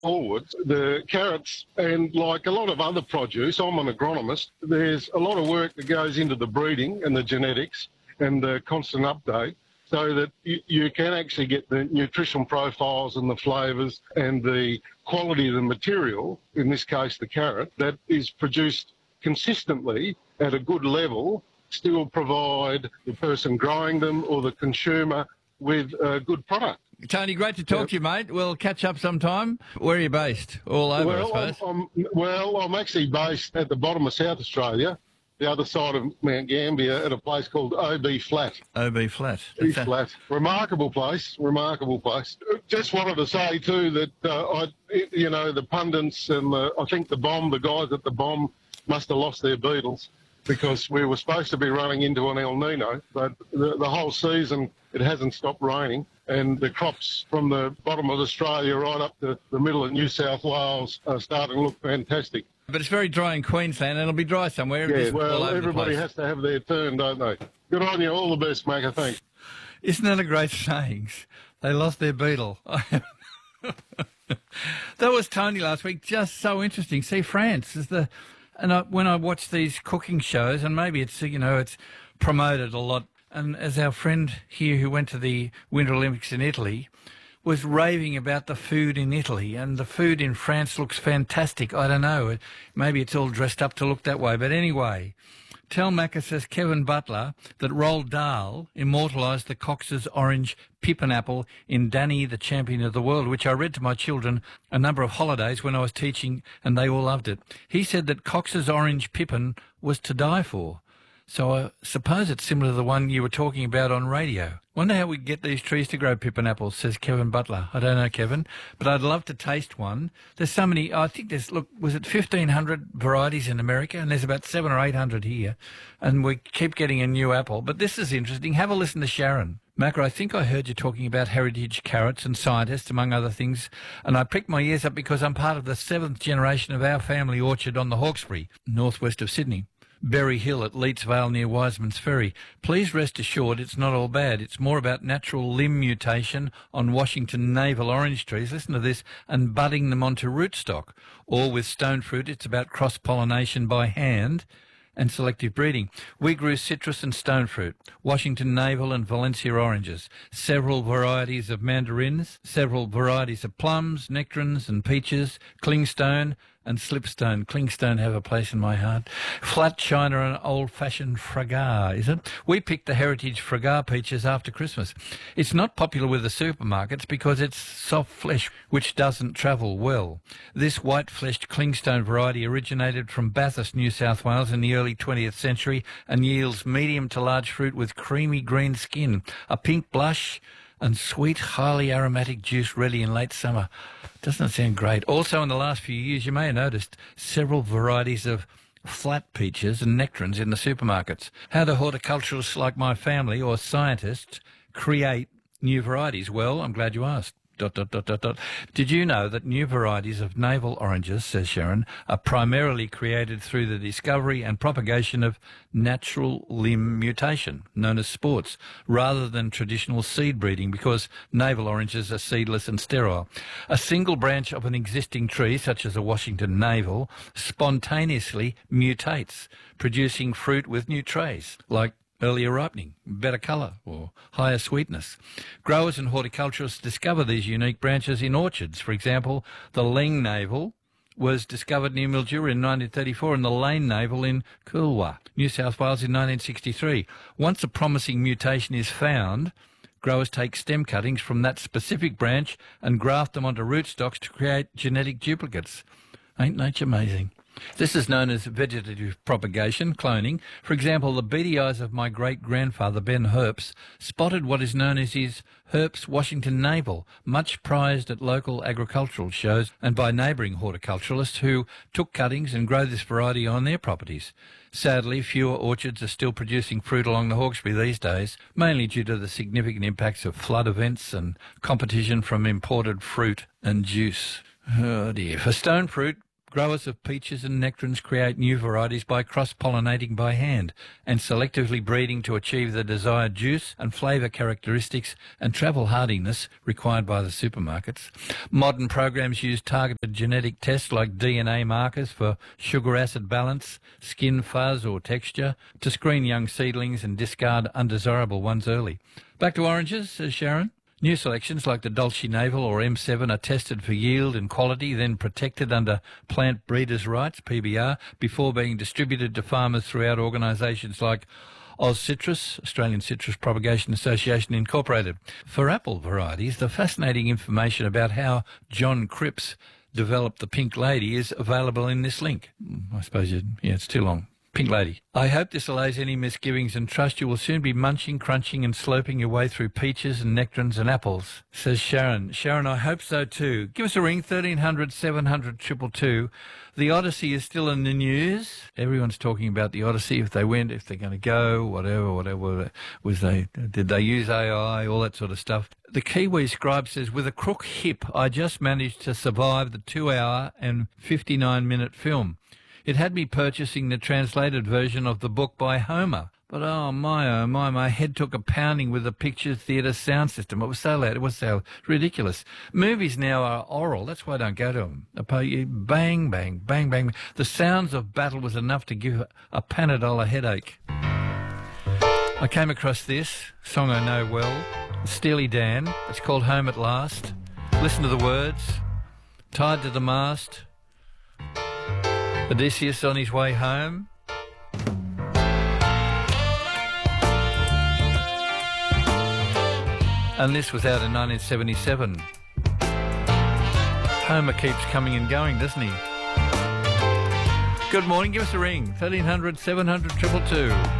forward, the carrots and like a lot of other produce, I'm an agronomist, there's a lot of work that goes into the breeding and the genetics and the constant update so that you can actually get the nutrition profiles and the flavours and the quality of the material, in this case the carrot, that is produced consistently at a good level, still provide the person growing them or the consumer with a good product. Tony, great to talk to you, mate. We'll catch up sometime. Where are you based? All over, I suppose. I'm actually based at the bottom of South Australia, the other side of Mount Gambier, at a place called OB Flat. OB Flat. Flat. Remarkable place. Just wanted to say, too, that, the pundits and I think the guys at the bomb must have lost their Beatles, because we were supposed to be running into an El Nino, but the whole season it hasn't stopped raining, and the crops from the bottom of Australia right up to the middle of New South Wales are starting to look fantastic. But it's very dry in Queensland, and it'll be dry somewhere. Yeah, well, everybody has to have their turn, don't they? Good on you. All the best, Macca. Thanks. Isn't that a great saying? They lost their beetle. That was Tony last week. Just so interesting. See, France is the... And when I watch these cooking shows, and maybe it's, it's promoted a lot, and as our friend here who went to the Winter Olympics in Italy was raving about the food in Italy, and the food in France looks fantastic. I don't know, maybe it's all dressed up to look that way. But anyway, Tell Macca says Kevin Butler that Roald Dahl immortalised the Cox's orange pippin apple in Danny, the Champion of the World, which I read to my children a number of holidays when I was teaching, and they all loved it. He said that Cox's orange pippin was to die for. So I suppose it's similar to the one you were talking about on radio. Wonder how we get these trees to grow pippin apples, says Kevin Butler. I don't know, Kevin, but I'd love to taste one. There's so many, I think was it 1,500 varieties in America, and there's about 700 or 800 here, and we keep getting a new apple. But this is interesting. Have a listen to Sharon. Macca, I think I heard you talking about heritage carrots and scientists, among other things, and I pricked my ears up because I'm part of the 7th generation of our family orchard on the Hawkesbury, northwest of Sydney. Berry Hill at Leets Vale near Wiseman's Ferry. Please rest assured it's not all bad. It's more about natural limb mutation on Washington navel orange trees, listen to this, and budding them onto rootstock. Or with stone fruit, it's about cross-pollination by hand and selective breeding. We grew citrus and stone fruit, Washington navel and Valencia oranges, several varieties of mandarins, several varieties of plums, nectarines and peaches, clingstone and slipstone. Clingstone have a place in my heart. Flat china and old-fashioned fragar, is it? We picked the heritage fragar peaches after Christmas. It's not popular with the supermarkets because it's soft flesh, which doesn't travel well. This white-fleshed clingstone variety originated from Bathurst, New South Wales in the early 20th century and yields medium to large fruit with creamy green skin, a pink blush and sweet, highly aromatic juice ready in late summer. Doesn't that sound great? Also, in the last few years, you may have noticed several varieties of flat peaches and nectarines in the supermarkets. How do horticulturists like my family or scientists create new varieties? Well, I'm glad you asked. ... Did you know that new varieties of navel oranges, says Sharon, are primarily created through the discovery and propagation of natural limb mutation, known as sports, rather than traditional seed breeding, because navel oranges are seedless and sterile? A single branch of an existing tree, such as a Washington navel, spontaneously mutates, producing fruit with new traits, like earlier ripening, better colour or higher sweetness. Growers and horticulturists discover these unique branches in orchards. For example, the Leng navel was discovered near Mildura in 1934 and the Lane navel in Coolwa, New South Wales in 1963. Once a promising mutation is found, growers take stem cuttings from that specific branch and graft them onto rootstocks to create genetic duplicates. Ain't nature amazing? This is known as vegetative propagation, cloning. For example, the beady eyes of my great-grandfather, Ben Herbst, spotted what is known as his Herbst Washington navel, much prized at local agricultural shows and by neighbouring horticulturalists who took cuttings and grow this variety on their properties. Sadly, fewer orchards are still producing fruit along the Hawkesbury these days, mainly due to the significant impacts of flood events and competition from imported fruit and juice. Oh dear. For stone fruit, Growers of peaches and nectarines create new varieties by cross-pollinating by hand and selectively breeding to achieve the desired juice and flavour characteristics and travel hardiness required by the supermarkets. Modern programs use targeted genetic tests like DNA markers for sugar acid balance, skin fuzz or texture to screen young seedlings and discard undesirable ones early. Back to oranges, says Sharon. New selections like the Dolce Navel or M7 are tested for yield and quality, then protected under Plant Breeders' Rights, PBR, before being distributed to farmers throughout organisations like AusCitrus, Australian Citrus Propagation Association Incorporated. For apple varieties, the fascinating information about how John Cripps developed the Pink Lady is available in this link. I suppose, it's too long. Pink Lady. I hope this allays any misgivings and trust you will soon be munching, crunching and sloping your way through peaches and nectarines and apples, says Sharon. Sharon, I hope so too. Give us a ring, 1300 700 222. The Odyssey is still in the news. Everyone's talking about the Odyssey, if they went, if they're going to go, whatever. Did they use AI, all that sort of stuff. The Kiwi Scribe says, with a crook hip, I just managed to survive the 2-hour and 59-minute film. It had me purchasing the translated version of the book by Homer. But oh my head took a pounding with the picture theatre sound system. It was so loud, it was so ridiculous. Movies now are oral, that's why I don't go to them. Bang, bang, bang, bang. The sounds of battle was enough to give a Panadol a headache. I came across this song I know well, Steely Dan. It's called Home at Last. Listen to the words. Tied to the mast, Odysseus on his way home. And this was out in 1977. Homer keeps coming and going, doesn't he? Good morning, give us a ring. 1300 700 222.